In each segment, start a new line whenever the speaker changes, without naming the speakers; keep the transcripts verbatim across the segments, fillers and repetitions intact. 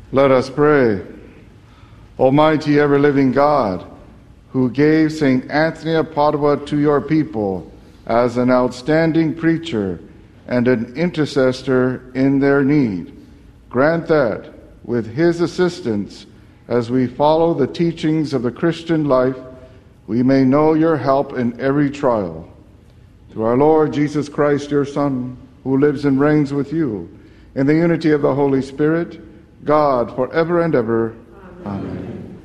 Let us pray. Almighty ever-living God, who gave Saint Anthony of Padua to your people as an outstanding preacher and an intercessor in their need, grant that, with his assistance, as we follow the teachings of the Christian life, we may know your help in every trial. Through our Lord Jesus Christ, your Son, who lives and reigns with you, in the unity of the Holy Spirit, God, forever and ever. Amen. Amen.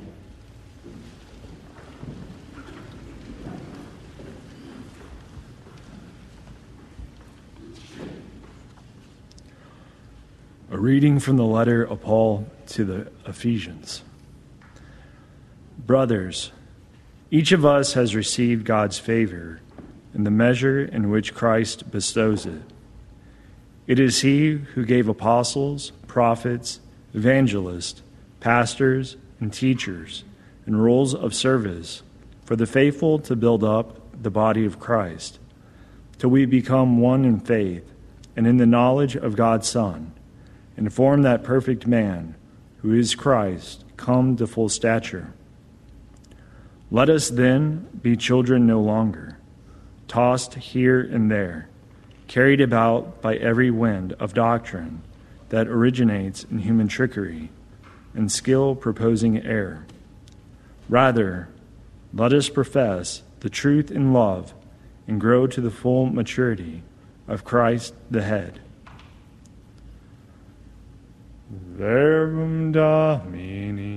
A reading from the letter of Paul to the Ephesians. Brothers, each of us has received God's favor in the measure in which Christ bestows it. It is he who gave apostles, prophets, evangelists, pastors, and teachers in roles of service for the faithful to build up the body of Christ, till we become one in faith and in the knowledge of God's Son, and form that perfect man who is Christ, come to full stature. Let us then be children no longer, tossed here and there, carried about by every wind of doctrine that originates in human trickery and skill proposing error. Rather, let us profess the truth in love and grow to the full maturity of Christ the head. Verbum Domini.